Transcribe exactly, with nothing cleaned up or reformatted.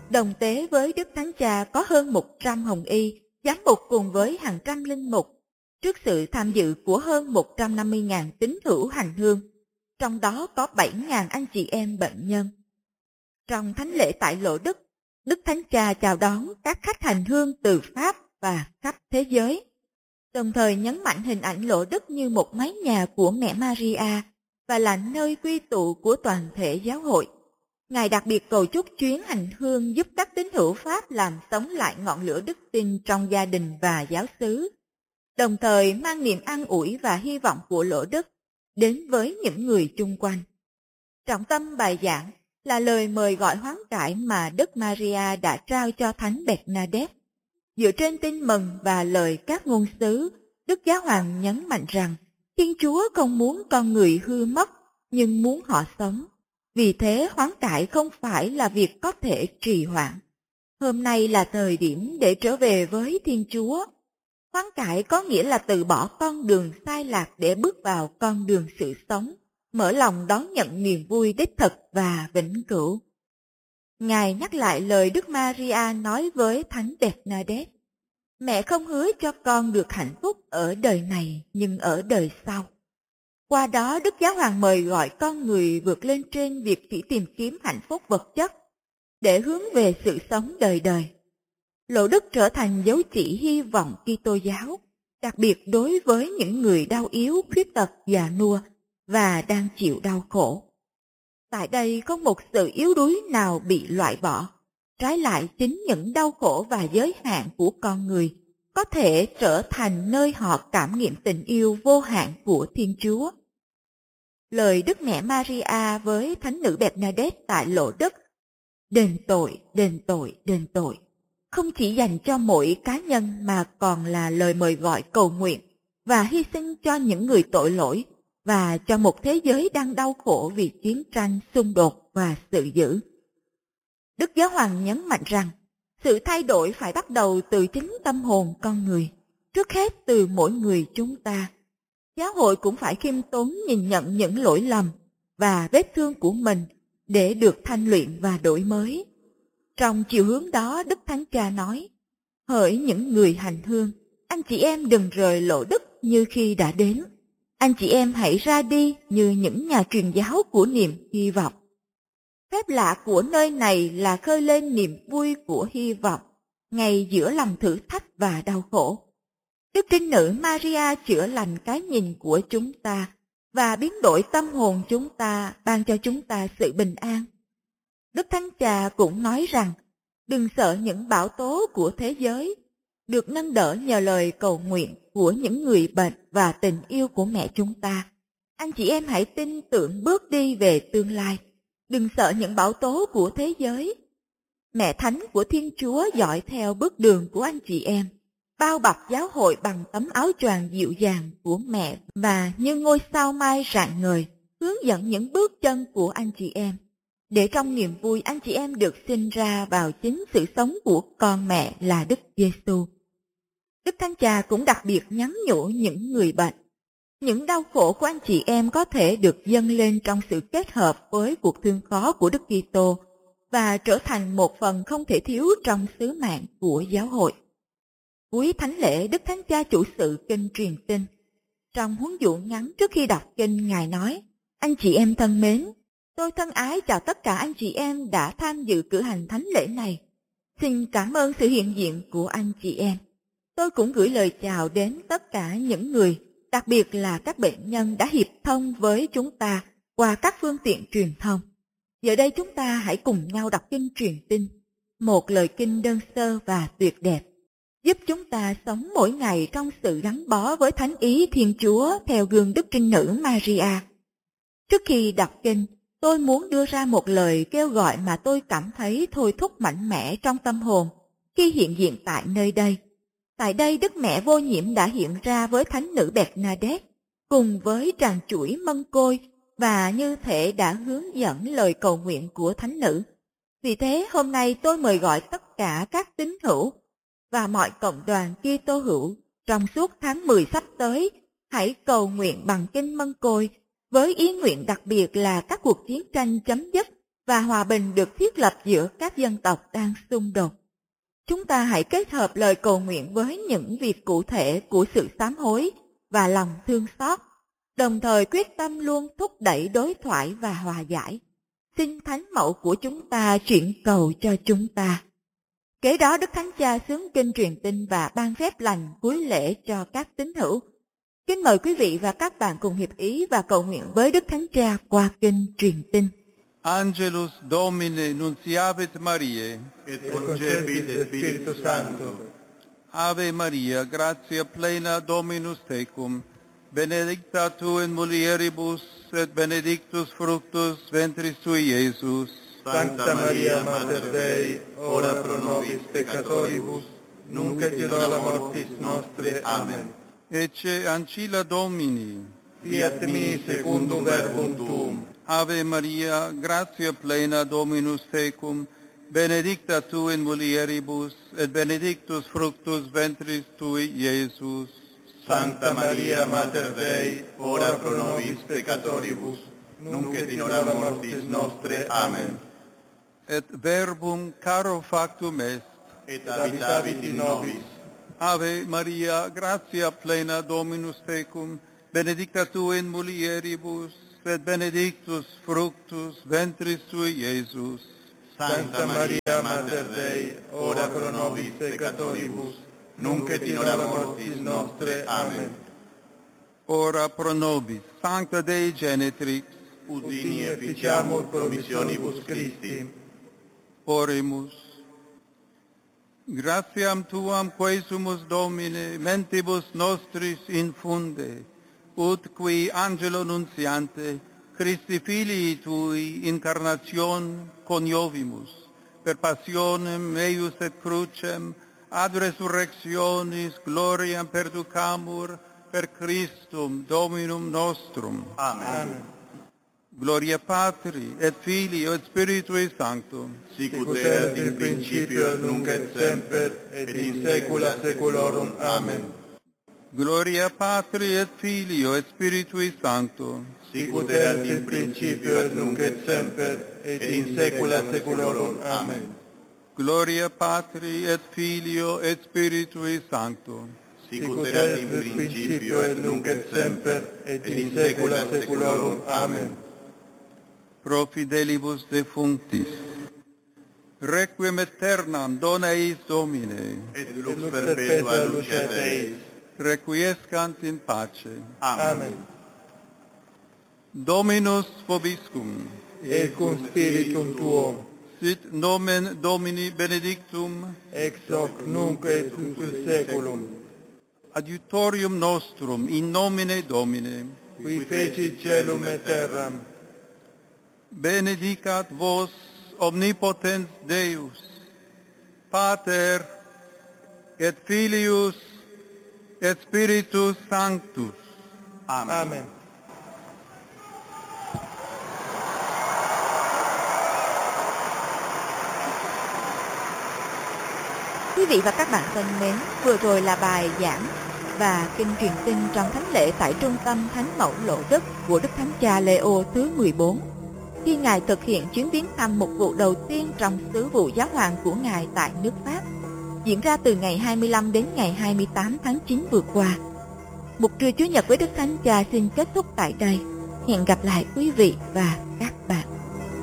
Đồng tế với Đức Thánh Cha có hơn một trăm hồng y, giám mục cùng với hàng trăm linh mục, trước sự tham dự của hơn một trăm năm mươi nghìn tín hữu hành hương, trong đó có bảy nghìn anh chị em bệnh nhân. Trong thánh lễ tại Lộ Đức, Đức Thánh Cha chào đón các khách hành hương từ Pháp và khắp thế giới, đồng thời nhấn mạnh hình ảnh Lộ Đức như một mái nhà của mẹ Maria và là nơi quy tụ của toàn thể giáo hội. Ngài đặc biệt cầu chúc chuyến hành hương giúp các tín hữu Pháp làm sống lại ngọn lửa đức tin trong gia đình và giáo xứ, đồng thời mang niềm an ủi và hy vọng của Lộ Đức đến với những người chung quanh. Trọng tâm bài giảng là lời mời gọi hoán cải mà Đức Maria đã trao cho Thánh Bernadette. Dựa trên tin mừng và lời các ngôn sứ, Đức Giáo Hoàng nhấn mạnh rằng Thiên Chúa không muốn con người hư mất, nhưng muốn họ sống. Vì thế hoán cải không phải là việc có thể trì hoãn. Hôm nay là thời điểm để trở về với Thiên Chúa. Hoán cải có nghĩa là từ bỏ con đường sai lạc để bước vào con đường sự sống, mở lòng đón nhận niềm vui đích thực và vĩnh cửu. Ngài nhắc lại lời Đức Maria nói với Thánh Bernadette: Mẹ không hứa cho con được hạnh phúc ở đời này nhưng ở đời sau. Qua đó Đức Giáo Hoàng mời gọi con người vượt lên trên việc chỉ tìm kiếm hạnh phúc vật chất để hướng về sự sống đời đời. Lộ Đức trở thành dấu chỉ hy vọng Kitô giáo, đặc biệt đối với những người đau yếu, khuyết tật, già nua và đang chịu đau khổ. Tại đây không một sự yếu đuối nào bị loại bỏ. Trái lại, chính những đau khổ và giới hạn của con người có thể trở thành nơi họ cảm nghiệm tình yêu vô hạn của Thiên Chúa. Lời Đức Mẹ Maria với Thánh nữ Bernadette tại Lộ Đức: Đền tội, đền tội, đền tội, không chỉ dành cho mỗi cá nhân mà còn là lời mời gọi cầu nguyện và hy sinh cho những người tội lỗi và cho một thế giới đang đau khổ vì chiến tranh, xung đột và sự dữ. Đức Giáo Hoàng nhấn mạnh rằng sự thay đổi phải bắt đầu từ chính tâm hồn con người, trước hết từ mỗi người chúng ta. Giáo hội cũng phải khiêm tốn nhìn nhận những lỗi lầm và vết thương của mình để được thanh luyện và đổi mới. Trong chiều hướng đó, Đức Thánh Cha nói: Hỡi những người hành hương, anh chị em đừng rời Lộ Đức như khi đã đến. Anh chị em hãy ra đi như những nhà truyền giáo của niềm hy vọng. Phép lạ của nơi này là khơi lên niềm vui của hy vọng, ngay giữa lòng thử thách và đau khổ. Đức Trinh Nữ Maria chữa lành cái nhìn của chúng ta và biến đổi tâm hồn chúng ta, ban cho chúng ta sự bình an. Đức Thánh Cha cũng nói rằng, đừng sợ những bão tố của thế giới, được nâng đỡ nhờ lời cầu nguyện của những người bệnh và tình yêu của mẹ chúng ta. Anh chị em hãy tin tưởng bước đi về tương lai. Đừng sợ những bão tố của thế giới. Mẹ Thánh của Thiên Chúa dõi theo bước đường của anh chị em, bao bọc giáo hội bằng tấm áo choàng dịu dàng của mẹ và như ngôi sao mai rạng ngời, hướng dẫn những bước chân của anh chị em, để trong niềm vui anh chị em được sinh ra vào chính sự sống của con mẹ là Đức Giêsu. Đức Thánh Cha cũng đặc biệt nhắn nhủ những người bệnh. Những đau khổ của anh chị em có thể được dâng lên trong sự kết hợp với cuộc thương khó của Đức Kitô và trở thành một phần không thể thiếu trong sứ mạng của giáo hội. Cuối thánh lễ, Đức Thánh Cha chủ sự kinh truyền tin. Trong huấn dụ ngắn trước khi đọc kinh, Ngài nói: Anh chị em thân mến, tôi thân ái chào tất cả anh chị em đã tham dự cử hành thánh lễ này. Xin cảm ơn sự hiện diện của anh chị em. Tôi cũng gửi lời chào đến tất cả những người, đặc biệt là các bệnh nhân đã hiệp thông với chúng ta qua các phương tiện truyền thông. Giờ đây chúng ta hãy cùng nhau đọc kinh truyền tin, một lời kinh đơn sơ và tuyệt đẹp, giúp chúng ta sống mỗi ngày trong sự gắn bó với thánh ý Thiên Chúa theo gương Đức Trinh Nữ Maria. Trước khi đọc kinh, tôi muốn đưa ra một lời kêu gọi mà tôi cảm thấy thôi thúc mạnh mẽ trong tâm hồn khi hiện diện tại nơi đây. Tại đây, Đức Mẹ Vô Nhiễm đã hiện ra với Thánh nữ Bernadette, cùng với tràng chuỗi mân côi, và như thể đã hướng dẫn lời cầu nguyện của Thánh nữ. Vì thế, hôm nay tôi mời gọi tất cả các tín hữu và mọi cộng đoàn Kitô hữu trong suốt tháng mười sắp tới, hãy cầu nguyện bằng kinh mân côi, với ý nguyện đặc biệt là các cuộc chiến tranh chấm dứt và hòa bình được thiết lập giữa các dân tộc đang xung đột. Chúng ta hãy kết hợp lời cầu nguyện với những việc cụ thể của sự sám hối và lòng thương xót, đồng thời quyết tâm luôn thúc đẩy đối thoại và hòa giải. Xin Thánh Mẫu của chúng ta chuyển cầu cho chúng ta. Kế đó Đức Thánh Cha xướng kinh truyền tin và ban phép lành cuối lễ cho các tín hữu. Kính mời quý vị và các bạn cùng hiệp ý và cầu nguyện với Đức Thánh Cha qua kinh truyền tin. Angelus Domine nunciavit Mariae, et concepit Spiritu Sancto. Ave Maria, gratia plena Dominus tecum, benedicta tu in mulieribus, et benedictus fructus ventris tui, Iesus. Sancta Maria, Mater Dei, ora pro nobis peccatoribus, nunc et in hora mortis nostre. Amen. Ecce ancilla Domini, Fiat mi secundum verbum tuum. Ave Maria, gratia plena Dominus tecum, benedicta tu in mulieribus, et benedictus fructus ventris tui, Iesus. Sancta Maria, Mater Dei, ora pro nobis peccatoribus, nunc et in hora mortis nostre. Amen. Et verbum caro factum est, Et habitavit in nobis. Ave Maria, gratia plena Dominus tecum, benedicta tu in mulieribus, et benedictus fructus ventris tui, Iesus. Sancta Maria, Mater Dei, ora pro nobis peccatoribus, nunc et in hora mortis nostre. Amen. Ora pro nobis, Sancta Dei Genetrix, Udini efficiamur promissionibus Christi. Oremus. Gratiam tuam quesumus Domine, mentibus nostris infunde, ut qui angelo nuntiante, Christi filii tui incarnation coniovimus, per passionem eius et crucem, ad resurrectionis gloriam perducamur, per Christum Dominum nostrum. Amen. Amen. Gloria Patri, et Filii, et Spiritui Sanctum. Sicut erat in principio, et nunc et semper, et in saecula saeculorum. Amen. Gloria Patri, et Filii, et Spiritui Sanctum. Sicut erat in principio, et nunc et semper, et in saecula saeculorum. Amen. Gloria Patri, et Filii, et Spiritui Sanctum. Sicut erat in principio, et nunc et semper, et in saecula saeculorum. Amen. Pro fidelibus defunctis, requiem aeternam dona eis Domine, et lux perpetua lucet eis. Requiescant in pace. Amen. Dominus vobiscum. Et cum spiritum tuo. Sit nomen Domini benedictum. Ex hoc nunc et usque saeculum. Adiutorium nostrum in nomine Domine. Qui fecit caelum et terram. Benedicat vos omnipotens Deus, Pater et Filius et Spiritus Sanctus. Amen. Amen. Quý vị và các bạn thân mến, vừa rồi là bài giảng và kinh truyền tin trong thánh lễ tại Trung tâm Thánh Mẫu Lộ Đức của Đức Thánh Cha Leo thứ mười bốn. Khi Ngài thực hiện chuyến viếng thăm mục vụ đầu tiên trong sứ vụ giáo hoàng của Ngài tại nước Pháp, diễn ra từ ngày hai mươi lăm đến ngày hai mươi tám tháng chín vừa qua. Mục trưa Chủ nhật với Đức Thánh Cha xin kết thúc tại đây. Hẹn gặp lại quý vị và các